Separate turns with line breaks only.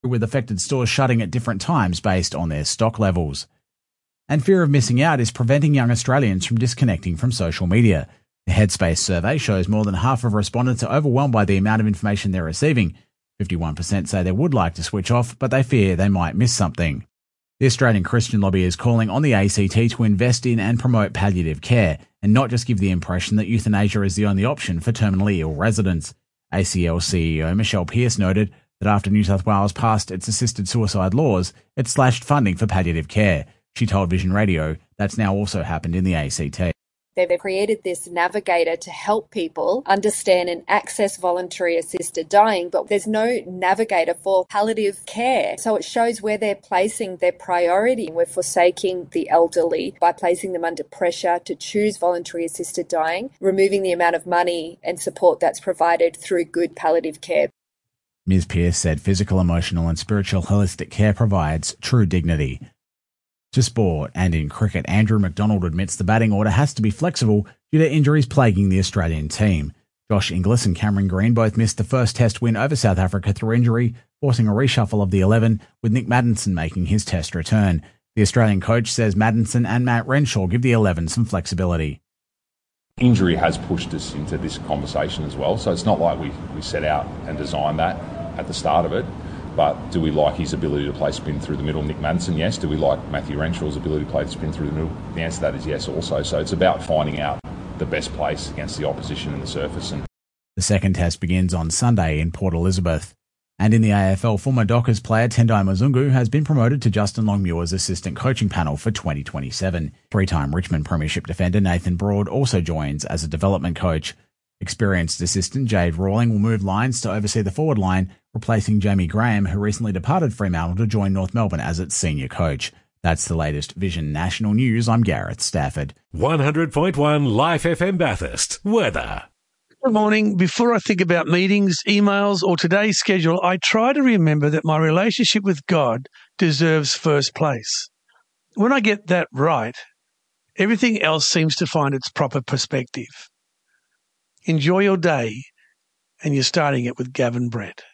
with affected stores shutting at different times based on their stock levels. And fear of missing out is preventing young Australians from disconnecting from social media. The Headspace survey shows more than half of respondents are overwhelmed by the amount of information they're receiving. 51% say they would like to switch off, but they fear they might miss something. The Australian Christian Lobby is calling on the ACT to invest in and promote palliative care and not just give the impression that euthanasia is the only option for terminally ill residents. ACL CEO Michelle Pearce noted that after New South Wales passed its assisted suicide laws, it slashed funding for palliative care. She told Vision Radio that's now also happened in the ACT.
They've created this navigator to help people understand and access voluntary assisted dying, but there's no navigator for palliative care. So it shows where they're placing their priority. We're forsaking the elderly by placing them under pressure to choose voluntary assisted dying, removing the amount of money and support that's provided through good palliative care.
Ms. Pearce said physical, emotional and spiritual holistic care provides true dignity. To sport, and in cricket, Andrew McDonald admits the batting order has to be flexible due to injuries plaguing the Australian team. Josh Inglis and Cameron Green both missed the first Test win over South Africa through injury, forcing a reshuffle of the 11, with Nick Maddinson making his Test return. The Australian coach says Maddinson and Matt Renshaw give the 11 some flexibility.
Injury has pushed us into this conversation as well, so it's not like we set out and designed that at the start of it. But do we like his ability to play spin through the middle, Nick Maddinson? Yes. Do we like Matthew Renshaw's ability to play spin through the middle? The answer to that is yes also. So it's about finding out the best place against the opposition in the surface.
The second Test begins on Sunday in Port Elizabeth. And in the AFL, former Dockers player Tendai Mzungu has been promoted to Justin Longmuir's assistant coaching panel for 2027. Three-time Richmond Premiership defender Nathan Broad also joins as a development coach. Experienced assistant Jade Rawling will move lines to oversee the forward line, replacing Jamie Graham, who recently departed Fremantle to join North Melbourne as its senior coach. That's the latest Vision National News. I'm Gareth Stafford.
100.1 Life FM Bathurst. Weather.
Good morning. Before I think about meetings, emails, or today's schedule, I try to remember that my relationship with God deserves first place. When I get that right, everything else seems to find its proper perspective. Enjoy your day, and you're starting it with Gavin Brett.